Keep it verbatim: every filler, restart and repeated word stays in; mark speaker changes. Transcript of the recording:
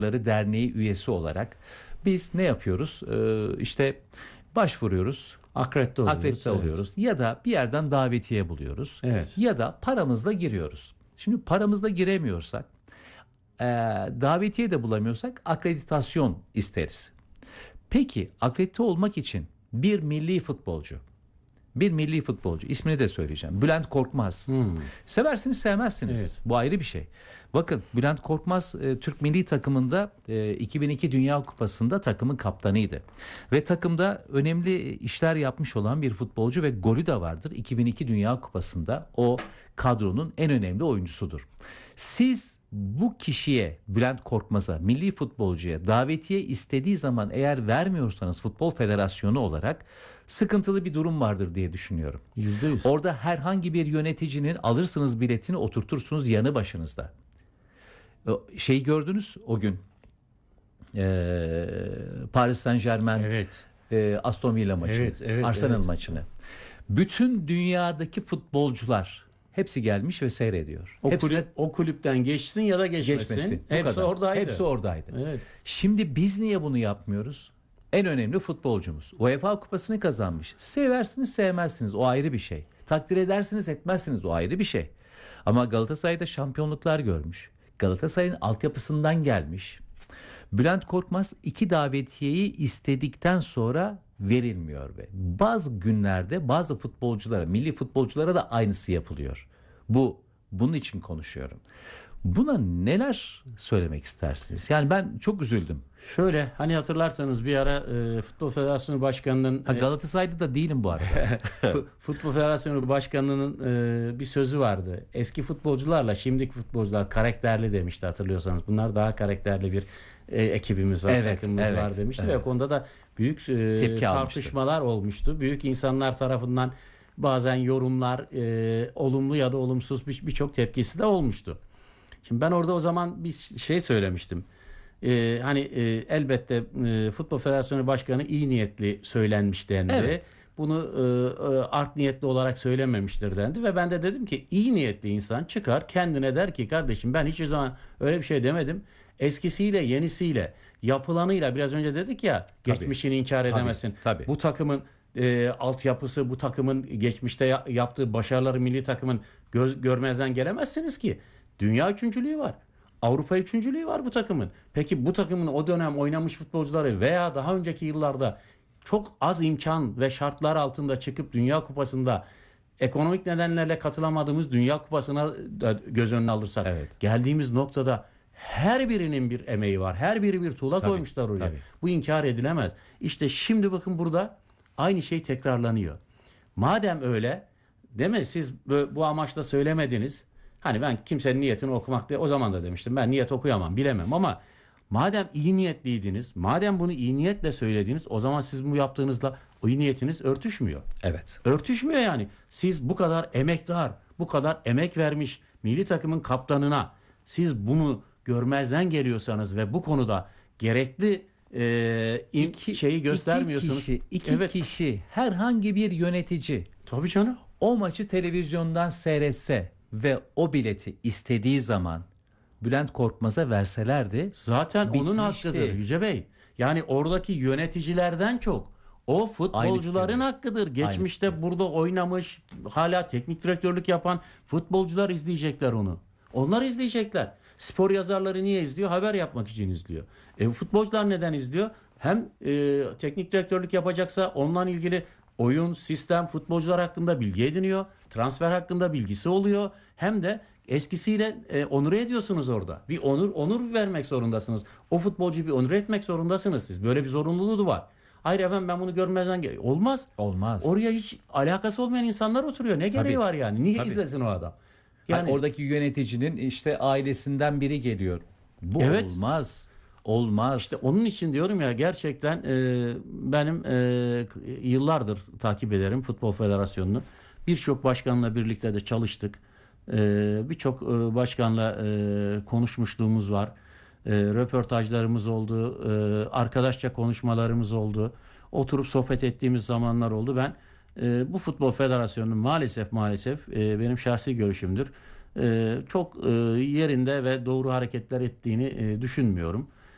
Speaker 1: Derneği üyesi olarak biz ne yapıyoruz? Ee, işte başvuruyoruz,
Speaker 2: Akredite oluyoruz.
Speaker 1: akredite
Speaker 2: evet.
Speaker 1: oluyoruz ya da bir yerden davetiye buluyoruz
Speaker 2: Evet.
Speaker 1: ya da paramızla giriyoruz. Şimdi paramızla giremiyorsak, e, davetiye de bulamıyorsak akreditasyon isteriz. Peki akredite olmak için bir milli futbolcu, bir milli futbolcu ismini de söyleyeceğim. Bülent Korkmaz.
Speaker 2: Hmm.
Speaker 1: Seversiniz sevmezsiniz.
Speaker 2: Evet.
Speaker 1: Bu ayrı bir şey. Bakın Bülent Korkmaz e, Türk milli takımında e, iki bin iki Dünya Kupası'nda takımın kaptanıydı. Ve takımda önemli işler yapmış olan bir futbolcu ve golü de vardır. iki bin iki Dünya Kupası'nda o kadronun en önemli oyuncusudur. Siz bu kişiye, Bülent Korkmaz'a, milli futbolcuya davetiye istediği zaman eğer vermiyorsanız Futbol Federasyonu olarak sıkıntılı bir durum vardır diye düşünüyorum.
Speaker 2: Yüzde yüz.
Speaker 1: Orada herhangi bir yöneticinin alırsınız biletini oturtursunuz yanı başınızda. Şeyi gördünüz o gün. Ee, Paris Saint-Germain
Speaker 2: Evet.
Speaker 1: e, Aston Villa maçını,
Speaker 2: Evet, evet,
Speaker 1: Arsenal
Speaker 2: evet.
Speaker 1: maçını. Bütün dünyadaki futbolcular hepsi gelmiş ve seyrediyor.
Speaker 2: O,
Speaker 1: Hepsine
Speaker 2: kulüp, o kulüpten geçsin ya da geçmesin.
Speaker 1: geçmesin. Bu
Speaker 2: Hepsi
Speaker 1: kadar.
Speaker 2: oradaydı.
Speaker 1: Hepsi oradaydı.
Speaker 2: Evet.
Speaker 1: Şimdi biz niye bunu yapmıyoruz? En önemli futbolcumuz. UEFA Kupası'nı kazanmış. Seversiniz sevmezsiniz o ayrı bir şey. Takdir edersiniz etmezsiniz o ayrı bir şey. Ama Galatasaray'da şampiyonluklar görmüş. Galatasaray'ın altyapısından gelmiş. Bülent Korkmaz iki davetiyeyi istedikten sonra verilmiyor ve bazı günlerde bazı futbolculara, milli futbolculara da aynısı yapılıyor. Bu bunun için konuşuyorum. Buna neler söylemek istersiniz? Yani ben çok üzüldüm.
Speaker 2: Şöyle hani hatırlarsanız bir ara e, Futbol Federasyonu Başkanı'nın
Speaker 1: Ha,
Speaker 2: e,
Speaker 1: Galatasaray'da da değilim bu arada.
Speaker 2: Fu- Futbol Federasyonu Başkanı'nın e, bir sözü vardı. Eski futbolcularla şimdiki futbolcular karakterli demişti hatırlıyorsanız. Bunlar daha karakterli bir e, ekibimiz var,
Speaker 1: Evet,
Speaker 2: takımımız
Speaker 1: evet,
Speaker 2: var demişti
Speaker 1: evet.
Speaker 2: ve o konuda da büyük e,
Speaker 1: Tepki
Speaker 2: tartışmalar olmuştu. Büyük insanlar tarafından bazen yorumlar e, olumlu ya da olumsuz bir- birçok tepkisi de olmuştu. Şimdi ben orada o zaman bir şey söylemiştim. Ee, hani e, elbette e, Futbol Federasyonu Başkanı iyi niyetli söylenmiş dendi.
Speaker 1: Evet.
Speaker 2: Bunu e, e, art niyetli olarak söylememiştir dendi ve ben de dedim ki iyi niyetli insan çıkar kendine der ki kardeşim ben hiçbir zaman öyle bir şey demedim. Eskisiyle yenisiyle yapılanıyla biraz önce dedik ya
Speaker 1: Tabii.
Speaker 2: geçmişini inkar
Speaker 1: Tabii,
Speaker 2: edemezsin.
Speaker 1: tabii.
Speaker 2: Bu takımın e, altyapısı bu takımın geçmişte ya- yaptığı başarıları milli takımın göz, görmezden gelemezsiniz ki. Dünya üçüncülüğü var. Avrupa üçüncülüğü var bu takımın. Peki bu takımın o dönem oynamış futbolcuları veya daha önceki yıllarda çok az imkan ve şartlar altında çıkıp Dünya Kupası'nda ekonomik nedenlerle katılamadığımız Dünya Kupası'na da göz önüne alırsak
Speaker 1: Evet.
Speaker 2: geldiğimiz noktada her birinin bir emeği var. Her biri bir tuğla
Speaker 1: Tabii,
Speaker 2: koymuşlar oraya.
Speaker 1: tabii.
Speaker 2: Bu inkar edilemez. İşte şimdi bakın burada aynı şey tekrarlanıyor. Madem öyle değil mi siz bu, bu amaçla söylemediniz. Hani ben kimsenin niyetini okumak diye o zaman da demiştim. Ben niyet okuyamam, bilemem ama madem iyi niyetliydiniz, madem bunu iyi niyetle söylediniz, o zaman siz bu yaptığınızla o iyi niyetiniz örtüşmüyor.
Speaker 1: Evet.
Speaker 2: Örtüşmüyor yani. Siz bu kadar emektar, bu kadar emek vermiş milli takımın kaptanına siz bunu görmezden geliyorsanız ve bu konuda gerekli e, in-
Speaker 1: İki,
Speaker 2: şeyi göstermiyorsunuz.
Speaker 1: İki kişi, iki
Speaker 2: Evet.
Speaker 1: kişi, herhangi bir yönetici
Speaker 2: Tabii canım.
Speaker 1: o maçı televizyondan seyretse ve o bileti istediği zaman Bülent Korkmaz'a verselerdi
Speaker 2: Zaten onun
Speaker 1: bitmişti.
Speaker 2: hakkıdır Yüce Bey. Yani oradaki yöneticilerden çok o futbolcuların
Speaker 1: fikirde.
Speaker 2: hakkıdır. Geçmişte burada oynamış, hala teknik direktörlük yapan futbolcular izleyecekler onu. Onlar izleyecekler. Spor yazarları niye izliyor? Haber yapmak için izliyor. E, futbolcular neden izliyor? Hem e, teknik direktörlük yapacaksa onunla ilgili oyun, sistem, futbolcular hakkında bilgi ediniyor. Transfer hakkında bilgisi oluyor. Hem de eskisiyle e, onur ediyorsunuz orada. Bir onur onur vermek zorundasınız. O futbolcuyu bir onur etmek zorundasınız siz. Böyle bir zorunluluğu da var. Hayır efendim ben bunu görmezden gel. Olmaz.
Speaker 1: olmaz.
Speaker 2: Oraya hiç alakası olmayan insanlar oturuyor. Ne gereği
Speaker 1: Tabii.
Speaker 2: var yani? Niye
Speaker 1: Tabii.
Speaker 2: izlesin o adam?
Speaker 1: Yani
Speaker 2: Yani
Speaker 1: oradaki yöneticinin işte ailesinden biri geliyor. Bu
Speaker 2: Evet.
Speaker 1: olmaz. Olmaz.
Speaker 2: İşte onun için diyorum ya gerçekten e, benim e, yıllardır takip ederim Futbol Federasyonu'nu. Birçok başkanla birlikte de çalıştık. E, Birçok e, başkanla e, konuşmuşluğumuz var. E, röportajlarımız oldu. E, arkadaşça konuşmalarımız oldu. Oturup sohbet ettiğimiz zamanlar oldu. Ben e, bu Futbol Federasyonu'nun maalesef maalesef e, benim şahsi görüşümdür. E, çok e, yerinde ve doğru hareketler ettiğini e, düşünmüyorum.